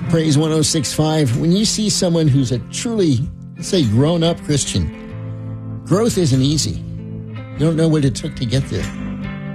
Praise 106.5. When you see someone who's a truly, let's say, grown-up Christian, growth isn't easy. You don't know what it took to get there.